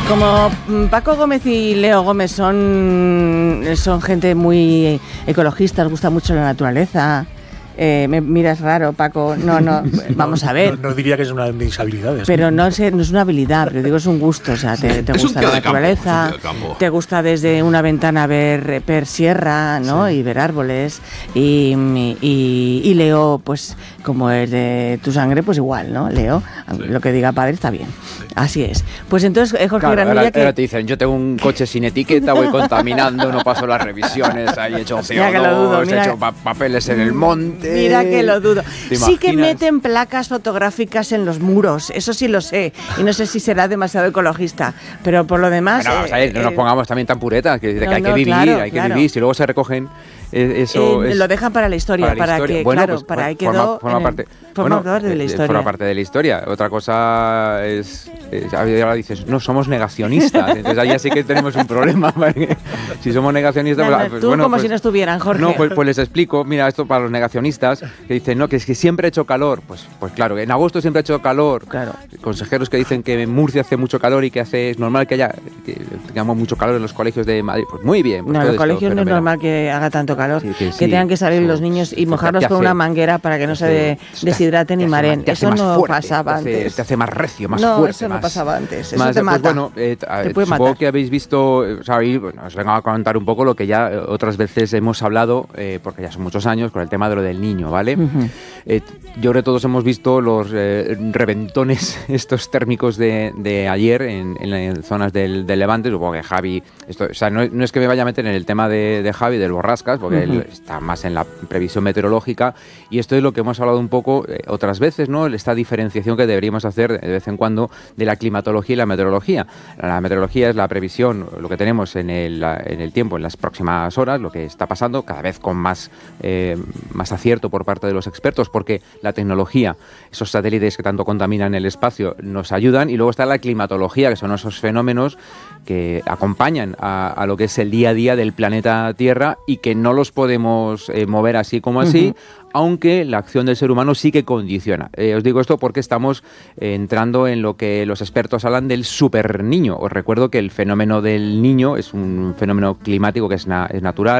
Como Paco Gómez y Leo Gómez son gente muy ecologista, les gusta mucho la naturaleza. Me miras raro, Paco. No, vamos a ver. No diría que es una de mis habilidades. Pero no es una habilidad, pero digo, es un gusto. O sea, te gusta la naturaleza, te gusta desde una ventana ver sierra, ¿no? Sí. Y ver árboles. Y Leo, pues, como es de tu sangre, pues igual, ¿no? Leo, sí. Lo que diga padre está bien. Así es. Pues entonces, Jorge Granilla... Ahora te dicen, yo tengo un coche sin etiqueta, voy contaminando, no paso las revisiones, ahí he hecho CO2, he hecho papeles en el monte... Mira que lo dudo. Sí que meten placas fotográficas en los muros, eso sí lo sé. Y no sé si será demasiado ecologista, pero por lo demás... Bueno, vamos a ver, no nos pongamos también tan puretas, que hay que vivir, si luego se recogen... lo dejan para la historia, para que, bueno, claro, pues, para ahí quedó... Forma parte de la historia. Forma parte de la historia. Otra cosa es ahora dices, no, somos negacionistas. Entonces ahí sí que tenemos un problema. Si somos negacionistas... Pues, tú como si no estuvieran, Jorge. No, pues les explico. Mira, esto para los negacionistas, que dicen, no, que es que siempre ha hecho calor. Pues claro, en agosto siempre ha hecho calor. Claro. Consejeros que dicen que en Murcia hace mucho calor y que es normal que tengamos mucho calor en los colegios de Madrid. Pues muy bien. Pues no, en los colegios no es normal que haga tanto calor. Sí, que tengan que salir los niños y mojarlos con una manguera para que no se deshidraten y mareen. Eso no pasaba antes. Te hace más recio, más fuerte. No, eso no pasaba antes. Eso te mata. Pues bueno, supongo que habéis visto, os vengo a contar un poco lo que ya otras veces hemos hablado, porque ya son muchos años, con el tema de lo del niño, ¿vale? Uh-huh. Yo creo que todos hemos visto los reventones estos térmicos de ayer en las zonas del Levante. Supongo que Javi, no es que me vaya a meter en el tema de Javi, del Borrascas, porque él está más en la previsión meteorológica, y esto es lo que hemos hablado un poco otras veces, ¿no? Esta diferenciación que deberíamos hacer de vez en cuando de la climatología y la meteorología. La meteorología es la previsión, lo que tenemos en el tiempo, en las próximas horas, lo que está pasando, cada vez con más acierto por parte de los expertos, porque la tecnología, esos satélites que tanto contaminan el espacio, nos ayudan, y luego está la climatología, que son esos fenómenos que acompañan a lo que es el día a día del planeta Tierra y que no los podemos mover así como así, aunque la acción del ser humano sí que condiciona. Os digo esto porque estamos entrando en lo que los expertos hablan del superniño. Os recuerdo que el fenómeno del niño es un fenómeno climático que es natural,